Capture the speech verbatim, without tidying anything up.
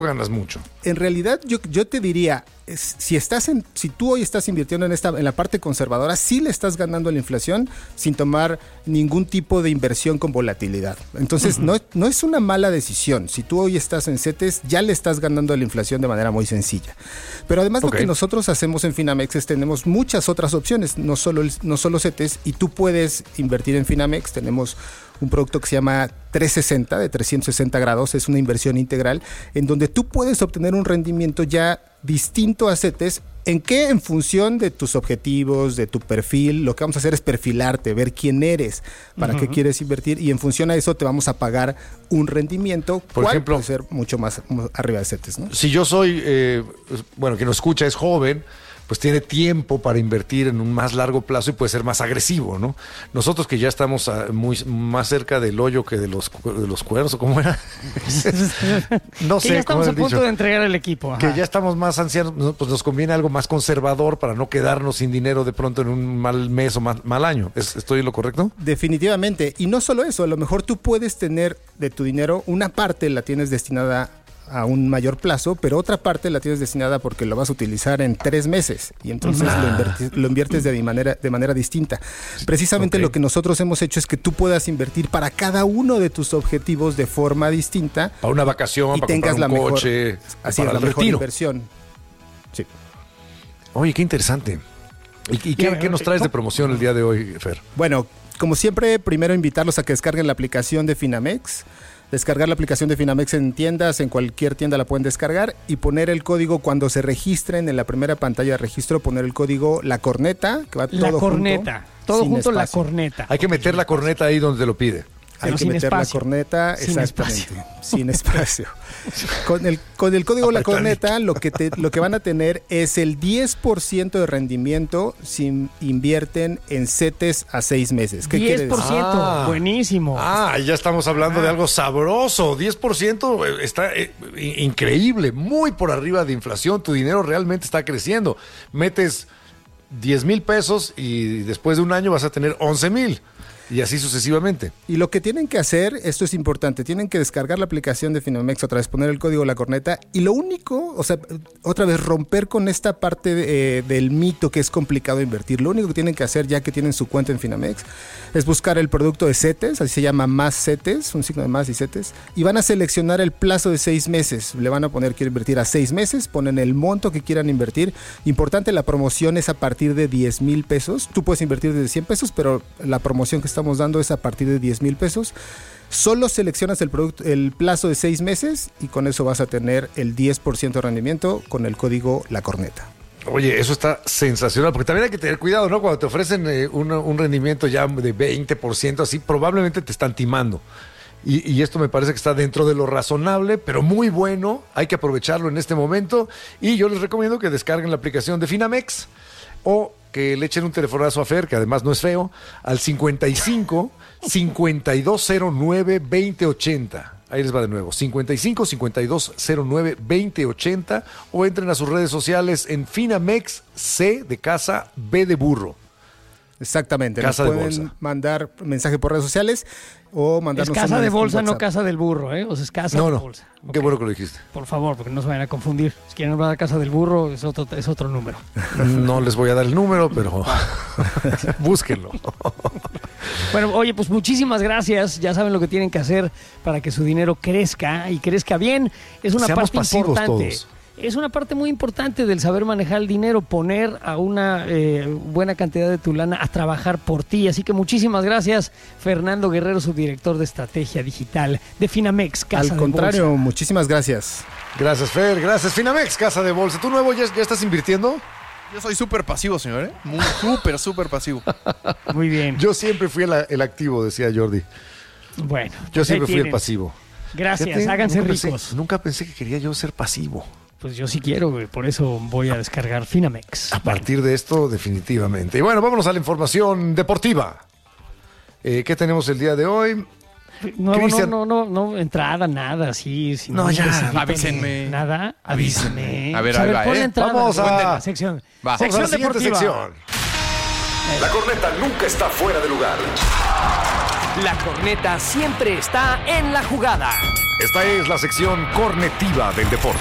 ganas mucho. En realidad, yo, yo te diría, es, si estás en, si tú hoy estás invirtiendo en esta, en la parte conservadora, sí le estás ganando a la inflación sin tomar ningún tipo de inversión con volatilidad. Entonces, uh-huh. no, no es una mala decisión. Si tú hoy estás en CETES, ya le estás ganando a la inflación de manera muy sencilla. Pero además, okay. lo que nosotros hacemos en Finamex es tenemos muchas otras opciones, no solo, el, no solo CETES, y tú puedes invertir en Finamex. Tenemos un producto que se llama trescientos sesenta, de trescientos sesenta grados, es una inversión integral, en donde tú puedes obtener un rendimiento ya distinto a CETES. ¿En qué? En función de tus objetivos, de tu perfil. Lo que vamos a hacer es perfilarte, ver quién eres, para uh-huh. qué quieres invertir, y en función a eso te vamos a pagar un rendimiento, por cual ejemplo, puede ser mucho más arriba de CETES, ¿no? Si yo soy, eh, bueno, quien nos escucha es joven, pues tiene tiempo para invertir en un más largo plazo y puede ser más agresivo, ¿no? Nosotros que ya estamos a, muy más cerca del hoyo que de los, de los cuernos, ¿o cómo era? No sé. Que ya estamos a punto dicho. de entregar el equipo. Ajá. Que ya estamos más ancianos, pues nos conviene algo más conservador para no quedarnos sin dinero de pronto en un mal mes o mal, mal año. ¿Estoy en lo correcto? Definitivamente. Y no solo eso, a lo mejor tú puedes tener de tu dinero, una parte la tienes destinada a un mayor plazo, pero otra parte la tienes destinada porque lo vas a utilizar en tres meses y entonces ah. lo, inviertes, lo inviertes de manera, de manera distinta. Precisamente okay. lo que nosotros hemos hecho es que tú puedas invertir para cada uno de tus objetivos de forma distinta. Para una vacación, y para tengas comprar un la coche, mejor, así para es, la mejor retiro. inversión. Sí. Oye, qué interesante. ¿Y, y qué, qué nos traes de promoción el día de hoy, Fer? Bueno, como siempre, primero invitarlos a que descarguen la aplicación de Finamex. Descargar la aplicación de Finamex en tiendas, en cualquier tienda la pueden descargar, y poner el código cuando se registren en la primera pantalla de registro, poner el código La Corneta, que va la todo corneta, junto, todo junto espacio. La Corneta. Hay que meter la corneta ahí donde te lo pide. Hay que meter espacio. La corneta, sin exactamente, espacio. sin espacio. Con el, con el código La Corneta, lo que, te, lo que van a tener es el diez por ciento de rendimiento si invierten en CETES a seis meses. ¿Qué diez por ciento, quiere decir? Ah, buenísimo. Ah, ya estamos hablando ah. de algo sabroso. diez por ciento está eh, increíble, muy por arriba de inflación. Tu dinero realmente está creciendo. Metes diez mil pesos y después de un año vas a tener once mil. Y así sucesivamente. Y lo que tienen que hacer, esto es importante, tienen que descargar la aplicación de Finamex, otra vez poner el código La Corneta, y lo único, o sea, otra vez romper con esta parte de, eh, del mito que es complicado invertir. Lo único que tienen que hacer, ya que tienen su cuenta en Finamex, es buscar el producto de CETES, así se llama Más CETES, un signo de más y CETES, y van a seleccionar el plazo de seis meses. Le van a poner quiero invertir a seis meses, ponen el monto que quieran invertir. Importante, la promoción es a partir de diez mil pesos. Tú puedes invertir desde cien pesos, pero la promoción que está estamos dando es a partir de diez mil pesos. Solo seleccionas el producto, el plazo de seis meses, y con eso vas a tener el diez por ciento de rendimiento con el código La Corneta. Oye, eso está sensacional, porque también hay que tener cuidado, ¿no? Cuando te ofrecen eh, un, un rendimiento ya de veinte por ciento, así, probablemente te están timando. Y, y esto me parece que está dentro de lo razonable, pero muy bueno. Hay que aprovecharlo en este momento. Y yo les recomiendo que descarguen la aplicación de Finamex o que le echen un telefonazo a Fer, que además no es feo, al cincuenta y cinco, cincuenta y dos cero nueve, veinte ochenta. Ahí les va de nuevo, cincuenta y cinco, cincuenta y dos cero nueve, veinte ochenta, o entren a sus redes sociales en Finamex, C de casa, B de burro. Exactamente, casa nos de pueden bolsa. mandar mensaje por redes sociales o mandarnos es casa un de bolsa, WhatsApp. No casa del burro, ¿eh? O sea, es casa no, de no. bolsa. Okay. Qué bueno que lo dijiste. Por favor, porque no se vayan a confundir. Si quieren hablar de casa del burro, es otro, es otro número. No les voy a dar el número, pero búsquenlo. Bueno, oye, pues muchísimas gracias. Ya saben lo que tienen que hacer para que su dinero crezca y crezca bien. Es una Seamos parte pasivos importante. todos. Es una parte muy importante del saber manejar el dinero, poner a una eh, buena cantidad de tu lana a trabajar por ti. Así que muchísimas gracias, Fernando Guerrero, subdirector de Estrategia Digital de Finamex, Casa de Bolsa. Al contrario, muchísimas gracias. Gracias, Fer. Gracias, Finamex, Casa de Bolsa. ¿Tú nuevo ya, ya estás invirtiendo? Yo soy súper pasivo, señor, ¿eh? Muy, súper, súper pasivo. Muy bien. Yo siempre fui el, el activo, decía Jordi. Bueno. Yo pues siempre fui tienen. el pasivo. Gracias, Fíjate, háganse nunca ricos. Pensé, nunca pensé que quería yo ser pasivo. Pues yo sí quiero, güey. Por eso voy a descargar Finamex. A partir de esto, definitivamente. Y bueno, vámonos a la información deportiva. Eh, ¿Qué tenemos el día de hoy? No, Cristian... no, no, no, no, entrada, nada, así. Sin no, ya, avísenme. Nada, avísenme. A ver, ahí va, ¿eh? Vamos a la sección. Va. Sección Vamos a la siguiente deportiva. sección. La corneta nunca está fuera de lugar. La corneta siempre está en la jugada. Esta es la sección cornetiva del deporte.